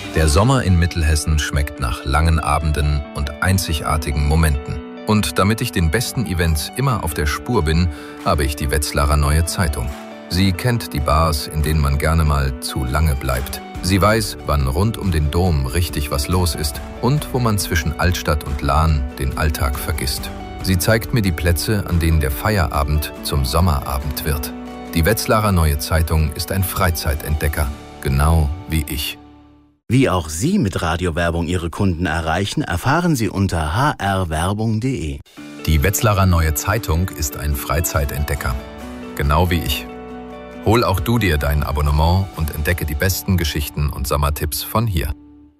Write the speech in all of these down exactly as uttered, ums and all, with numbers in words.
Der Sommer in Mittelhessen schmeckt nach langen Abenden und einzigartigen Momenten. Und damit ich den besten Events immer auf der Spur bin, habe ich die Wetzlarer Neue Zeitung. Sie kennt die Bars, in denen man gerne mal zu lange bleibt. Sie weiß, wann rund um den Dom richtig was los ist und wo man zwischen Altstadt und Lahn den Alltag vergisst. Sie zeigt mir die Plätze, an denen der Feierabend zum Sommerabend wird. Die Wetzlarer Neue Zeitung ist ein Freizeitentdecker, genau wie ich. Wie auch Sie mit Radiowerbung Ihre Kunden erreichen, erfahren Sie unter h r werbung punkt d e. Die Wetzlarer Neue Zeitung ist ein Freizeitentdecker, genau wie ich. Hol auch du dir dein Abonnement und entdecke die besten Geschichten und Sommertipps von hier.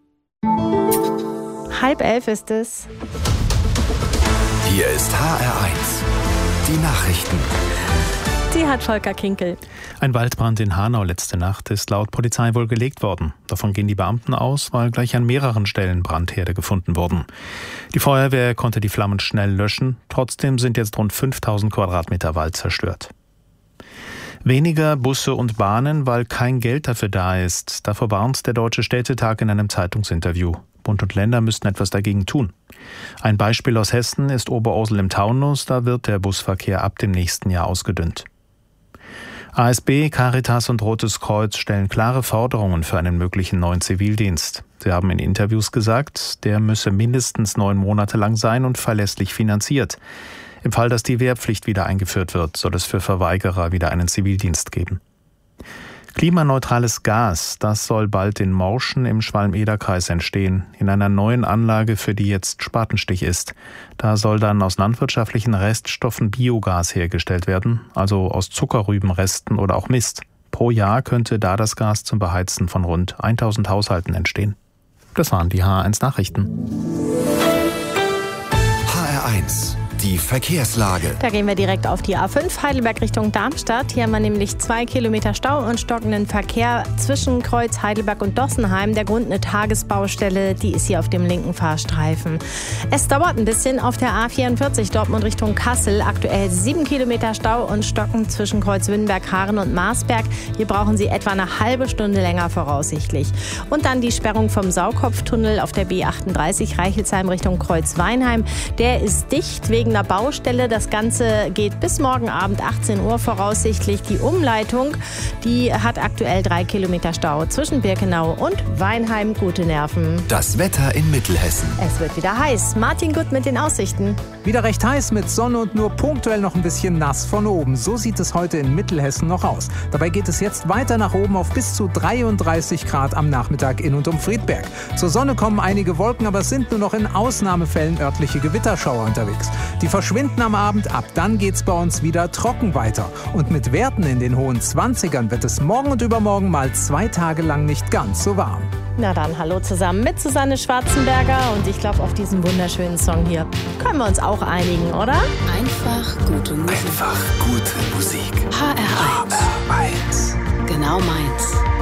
Halb elf ist es. Hier ist H R eins, die Nachrichten. Die hat Volker Kinkel. Ein Waldbrand in Hanau letzte Nacht ist laut Polizei wohl gelegt worden. Davon gehen die Beamten aus, weil gleich an mehreren Stellen Brandherde gefunden wurden. Die Feuerwehr konnte die Flammen schnell löschen. Trotzdem sind jetzt rund fünftausend Quadratmeter Wald zerstört. Weniger Busse und Bahnen, weil kein Geld dafür da ist. Davor warnt der Deutsche Städtetag in einem Zeitungsinterview. Bund und Länder müssten etwas dagegen tun. Ein Beispiel aus Hessen ist Oberursel im Taunus. Da wird der Busverkehr ab dem nächsten Jahr ausgedünnt. A S B, Caritas und Rotes Kreuz stellen klare Forderungen für einen möglichen neuen Zivildienst. Sie haben in Interviews gesagt, der müsse mindestens neun Monate lang sein und verlässlich finanziert. Im Fall, dass die Wehrpflicht wieder eingeführt wird, soll es für Verweigerer wieder einen Zivildienst geben. Klimaneutrales Gas, das soll bald in Morschen im Schwalm-Eder-Kreis entstehen, in einer neuen Anlage, für die jetzt Spatenstich ist. Da soll dann aus landwirtschaftlichen Reststoffen Biogas hergestellt werden, also aus Zuckerrübenresten oder auch Mist. Pro Jahr könnte da das Gas zum Beheizen von rund tausend Haushalten entstehen. Das waren die H R eins Nachrichten. H R eins. Die Verkehrslage. Da gehen wir direkt auf die A fünf, Heidelberg Richtung Darmstadt. Hier haben wir nämlich zwei Kilometer Stau und stockenden Verkehr zwischen Kreuz Heidelberg und Dossenheim. Der Grund eine Tagesbaustelle, die ist hier auf dem linken Fahrstreifen. Es dauert ein bisschen auf der A vierundvierzig Dortmund Richtung Kassel. Aktuell sieben Kilometer Stau und Stocken zwischen Kreuz Wünnberg, Haaren und Marsberg. Hier brauchen Sie etwa eine halbe Stunde länger voraussichtlich. Und dann die Sperrung vom Saukopftunnel auf der B achtunddreißig Reichelsheim Richtung Kreuz Weinheim. Der ist dicht wegen einer Baustelle. Das Ganze geht bis morgen Abend achtzehn Uhr voraussichtlich. Die Umleitung, die hat aktuell drei Kilometer Stau zwischen Birkenau und Weinheim. Gute Nerven. Das Wetter in Mittelhessen. Es wird wieder heiß. Martin Gut mit den Aussichten. Wieder recht heiß mit Sonne und nur punktuell noch ein bisschen nass von oben. So sieht es heute in Mittelhessen noch aus. Dabei geht es jetzt weiter nach oben auf bis zu dreiunddreißig Grad am Nachmittag in und um Friedberg. Zur Sonne kommen einige Wolken, aber es sind nur noch in Ausnahmefällen örtliche Gewitterschauer unterwegs. Die verschwinden am Abend, ab dann geht's bei uns wieder trocken weiter. Und mit Werten in den hohen zwanzigern wird es morgen und übermorgen mal zwei Tage lang nicht ganz so warm. Na dann, hallo zusammen mit Susanne Schwarzenberger und ich glaube, auf diesen wunderschönen Song hier können wir uns auch einigen, oder? Einfach gute Musik. Einfach gute Musik. H R eins. H R eins. Genau meins.